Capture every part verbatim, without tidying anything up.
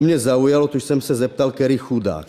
Mě zaujalo, tuž jsem se zeptal, který chudák.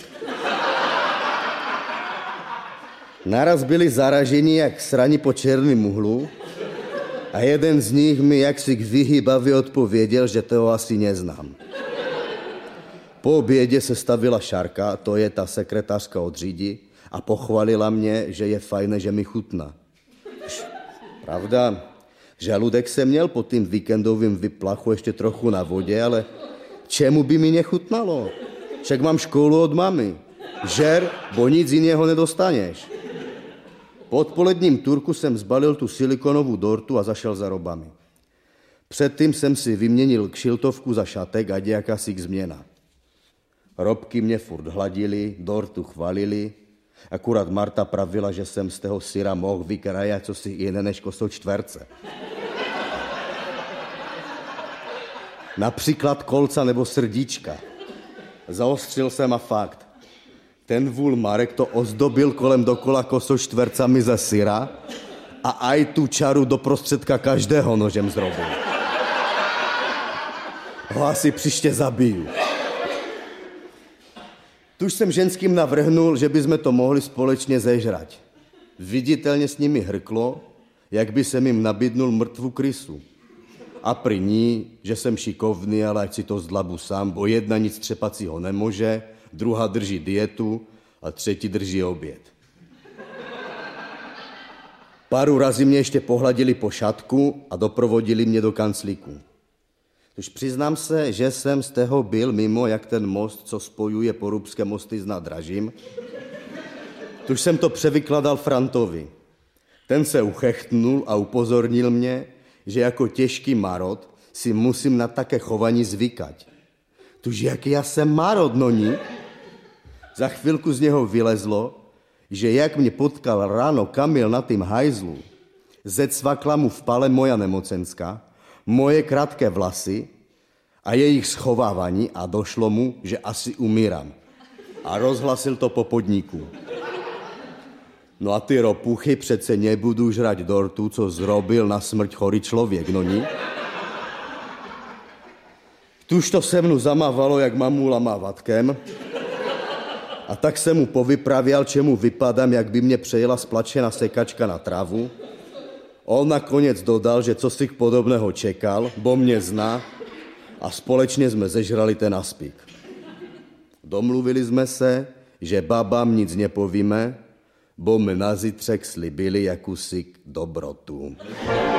Naraz byli zaraženi jak srani po černém uhlu a jeden z nich mi jaksi vyhýbavě odpověděl, že toho asi neznám. Po obědě se stavila Šárka, to je ta sekretářka od Řídi, a pochválila mě, že je fajné, že mi chutná. Pravda, žaludek jsem měl po tým víkendovým vyplachu ještě trochu na vodě, ale čemu by mi nechutnalo? Však mám školu od mamy. Žer, bo nic jiného nedostaneš. Po odpoledním turku jsem zbalil tu silikonovou dortu a zašel za robami. Předtím jsem si vyměnil kšiltovku za šatek a jakási změna. Robky mě furt hladili, dortu chvalili. Akurát Marta pravila, že jsem z toho syra mohl vykrajat cosi jiné než koso čtverce. Například kolca nebo srdíčka. Zaostřil jsem a fakt. Ten vůl Marek to ozdobil kolem dokola koso čtvercami ze syra a aj tu čaru do prostředka každého nožem zrobil. Ho asi příště zabiju. Tuž jsem ženským navrhnul, že bychom to mohli společně zežrať. Viditelně s nimi hrklo, jak by jsem jim nabídnul mrtvou krysu. A pri ní, že jsem šikovný, ale ať si to zdlabu sám, bo jedna nic třepacího nemůže, druhá drží dietu a třetí drží oběd. Páru razy mě ještě pohladili po šatku a doprovodili mě do kanclíku. Už přiznám se, že jsem z toho byl mimo jak ten most, co spojuje Porubské mosty s nádražím. Tuž jsem to převykladal Frantovi. Ten se uchechtnul a upozornil mě, že jako těžký marod si musím na také chování zvykať. Tuž jaký já jsem marod, no ní? Za chvilku z něho vylezlo, že jak mě potkal ráno Kamil na tým hajzlu, zecvakla mu v pale moja nemocenská, moje krátké vlasy a jejich schovávání a došlo mu, že asi umírám. A rozhlasil to po podniku. No a ty ropuchy přece nebudu žrať dortu, co zrobil na smrť chorý člověk, no ní? Tuž to se mnou zamávalo, jak mamula mávatkem. A tak jsem mu povypravěl, čemu vypadám, jak by mě přejela splačená sekačka na trávu. On nakonec dodal, že co si podobného čekal, bo mě zná, a společně jsme zežrali ten aspík. Domluvili jsme se, že babám nic nepovíme, bo my na zítřek slibili jakousi dobrotu.